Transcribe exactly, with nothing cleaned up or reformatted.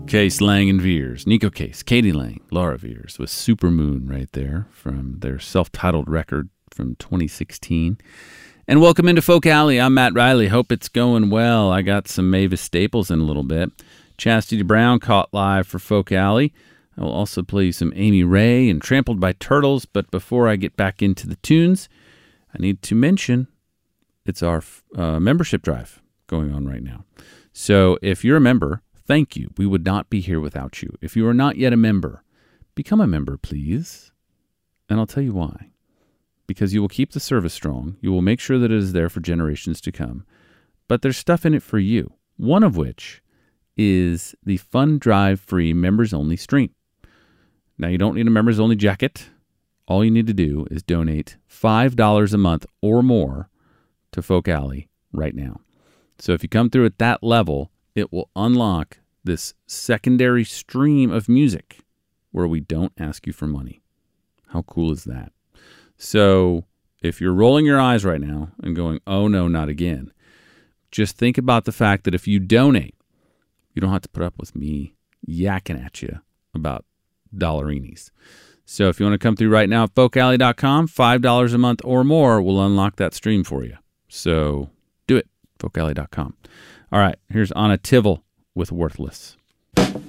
Case, Lang, and Veers. Nico Case, Katie Lang, Laura Veers with Supermoon right there from their self-titled record from twenty sixteen. And welcome into Folk Alley. I'm Matt Riley. Hope it's going well. I got some Mavis Staples in a little bit. Chastity Brown caught live for Folk Alley. I will also play you some Amy Ray and Trampled by Turtles. But before I get back into the tunes, I need to mention it's our uh, membership drive going on right now. So if you're a member, thank you. We would not be here without you. If you are not yet a member, become a member, please. And I'll tell you why. Because you will keep the service strong. You will make sure that it is there for generations to come. But there's stuff in it for you. One of which is the Fun Drive free members-only stream. Now, you don't need a members-only jacket. All you need to do is donate five dollars a month or more to Folk Alley right now. So if you come through at that level, it will unlock this secondary stream of music where we don't ask you for money. How cool is that? So if you're rolling your eyes right now and going, oh no, not again, just think about the fact that if you donate, you don't have to put up with me yakking at you about dollarinis. So if you want to come through right now at folk alley dot com, five dollars a month or more will unlock that stream for you. So do it, folk alley dot com. All right, here's Anna Tivel with Worthless.